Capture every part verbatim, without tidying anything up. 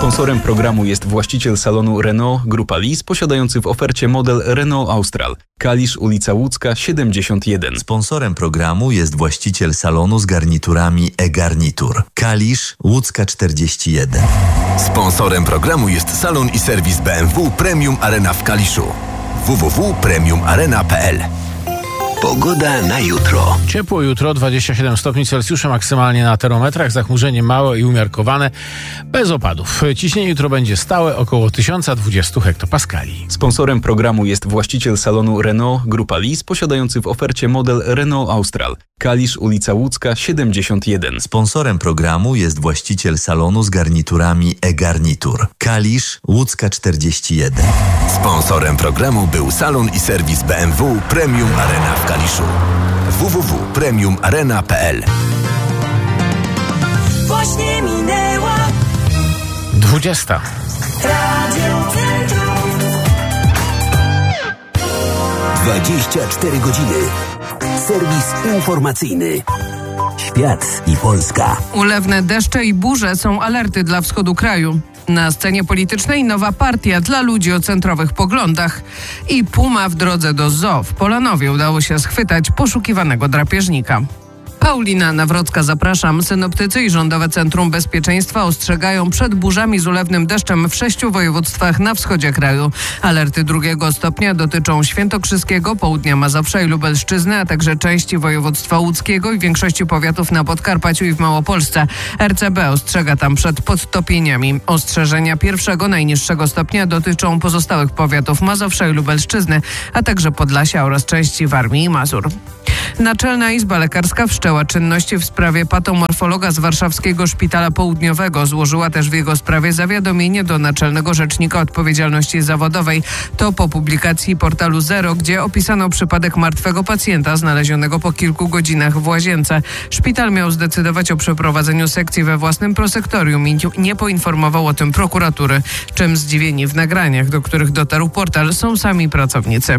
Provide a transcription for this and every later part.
Sponsorem programu jest właściciel salonu Renault Grupa Lis, posiadający w ofercie model Renault Austral. Kalisz, ulica Łódzka, siedemdziesiąt jeden. Sponsorem programu jest właściciel salonu z garniturami e-garnitur. Kalisz, Łódzka czterdzieści jeden. Sponsorem programu jest salon i serwis B M W Premium Arena w Kaliszu. w w w kropka premium arena kropka p l. Pogoda na jutro. Ciepło jutro, dwadzieścia siedem stopni Celsjusza maksymalnie na termometrach, zachmurzenie małe i umiarkowane, bez opadów. Ciśnienie jutro będzie stałe, około tysiąc dwadzieścia hektopaskali. Sponsorem programu jest właściciel salonu Renault Grupa Lis, posiadający w ofercie model Renault Austral. Kalisz, ulica Łódzka, siedemdziesiąt jeden. Sponsorem programu jest właściciel salonu z garniturami e-garnitur. Kalisz, Łódzka czterdzieści jeden. Sponsorem programu był salon i serwis B M W Premium Arena w Kaliszu. w w w kropka premium arena kropka p l. Właśnie minęła dwudziesta. Radio Centrum. dwadzieścia cztery godziny. Serwis informacyjny. Świat i Polska. Ulewne deszcze i burze są alerty dla wschodu kraju. Na scenie politycznej nowa partia dla ludzi o centrowych poglądach. I puma w drodze do zoo. W Polanowie udało się schwytać poszukiwanego drapieżnika. Paulina Nawrocka, zapraszam. Synoptycy i Rządowe Centrum Bezpieczeństwa ostrzegają przed burzami z ulewnym deszczem w sześciu województwach na wschodzie kraju. Alerty drugiego stopnia dotyczą Świętokrzyskiego, południa Mazowsza i Lubelszczyzny, a także części województwa łódzkiego i większości powiatów na Podkarpaciu i w Małopolsce. R C B ostrzega tam przed podtopieniami. Ostrzeżenia pierwszego, najniższego stopnia dotyczą pozostałych powiatów Mazowsza i Lubelszczyzny, a także Podlasia oraz części Warmii i Mazur. Naczelna Izba Lekarska wszczęła czynności w sprawie patomorfologa z warszawskiego Szpitala Południowego. Złożyła też w jego sprawie zawiadomienie do Naczelnego Rzecznika Odpowiedzialności Zawodowej. To po publikacji portalu Zero, gdzie opisano przypadek martwego pacjenta znalezionego po kilku godzinach w łazience. Szpital miał zdecydować o przeprowadzeniu sekcji we własnym prosektorium i nie poinformował o tym prokuratury. Czym zdziwieni w nagraniach, do których dotarł portal, są sami pracownicy.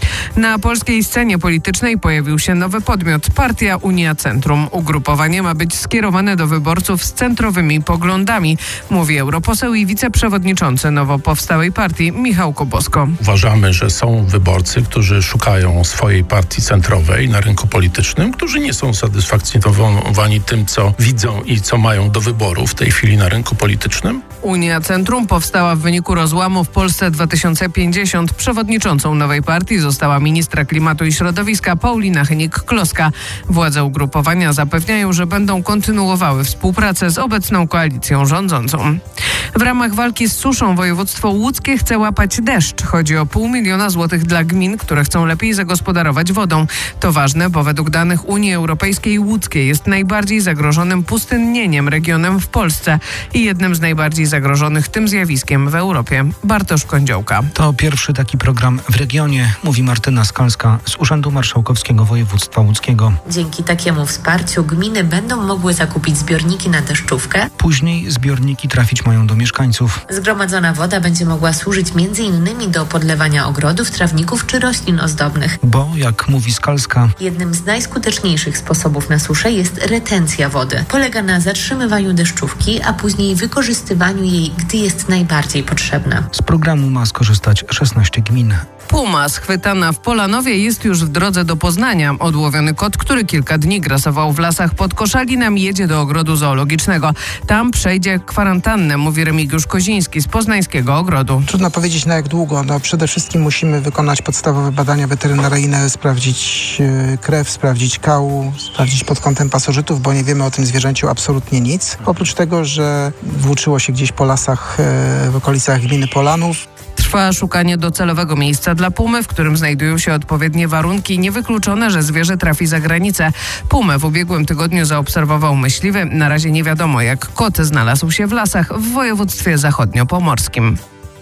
Na polskiej scenie politycznej pojawił się nowy podmiot, partia Unia Centrum. Ugrupowanie ma być skierowane do wyborców z centrowymi poglądami, mówi europoseł i wiceprzewodniczący nowo powstałej partii Michał Kobosko. Uważamy, że są wyborcy, którzy szukają swojej partii centrowej na rynku politycznym, którzy nie są satysfakcjonowani tym, co widzą i co mają do wyboru w tej chwili na rynku politycznym. Unia Centrum powstała w wyniku rozłamu w Polsce dwa tysiące pięćdziesiąt. Przewodniczącą nowej partii została ministra klimatu i środowiska Paulina Hennig-Kloska. Władze ugrupowania zapewniają, że będą kontynuowały współpracę z obecną koalicją rządzącą. W ramach walki z suszą województwo łódzkie chce łapać deszcz. Chodzi o pół miliona złotych dla gmin, które chcą lepiej zagospodarować wodą. To ważne, bo według danych Unii Europejskiej łódzkie jest najbardziej zagrożonym pustynnieniem regionem w Polsce i jednym z najbardziej zagrożonych tym zjawiskiem w Europie. Bartosz Kądziołka. To pierwszy taki program w regionie, mówi Martyna Skalska z Urzędu Marszałkowskiego Województwa Łódzkiego. Dzięki takiemu wsparciu gminy będą mogły zakupić zbiorniki na deszczówkę. Później zbiorniki trafić mają do mieszkańców. Zgromadzona woda będzie mogła służyć między innymi do podlewania ogrodów, trawników czy roślin ozdobnych. Bo, jak mówi Skalska, jednym z najskuteczniejszych sposobów na suszę jest retencja wody. Polega na zatrzymywaniu deszczówki, a później wykorzystywaniu jej, gdy jest najbardziej potrzebna. Z programu ma skorzystać szesnaście gmin. Puma schwytana w Polanowie jest już w drodze do Poznania. Odłowiony kot, który kilka dni grasował w lasach pod Koszalinem, jedzie do ogrodu zoologicznego. Tam przejdzie kwarantannę, mówi Remigiusz Koziński z poznańskiego ogrodu. Trudno powiedzieć na jak długo. No, przede wszystkim musimy wykonać podstawowe badania weterynaryjne, sprawdzić yy, krew, sprawdzić kał, sprawdzić pod kątem pasożytów, bo nie wiemy o tym zwierzęciu absolutnie nic. Oprócz tego, że włóczyło się gdzieś po lasach yy, w okolicach gminy Polanów. Trwa szukanie docelowego miejsca dla pumy, w którym znajdują się odpowiednie warunki. Niewykluczone, że zwierzę trafi za granicę. Pumę w ubiegłym tygodniu zaobserwował myśliwy. Na razie nie wiadomo, jak kot znalazł się w lasach w województwie zachodniopomorskim.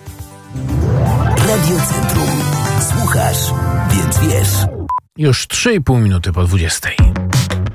Radio Centrum. Słuchasz, więc wiesz. Już trzy i pół minuty po dwudziestej.